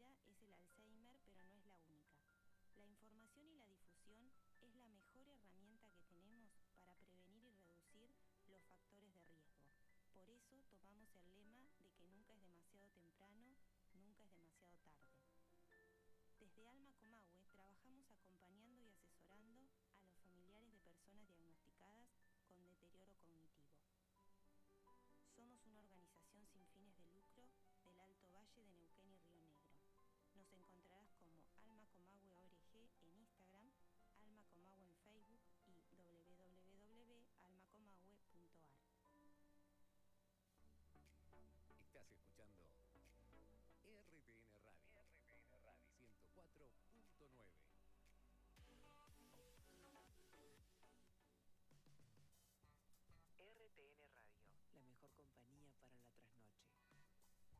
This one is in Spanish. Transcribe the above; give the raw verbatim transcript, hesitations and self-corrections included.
conocida es el Alzheimer, pero no es la única. La información y la difusión es la mejor herramienta que tenemos para prevenir y reducir los factores de riesgo. Por eso tomamos el lema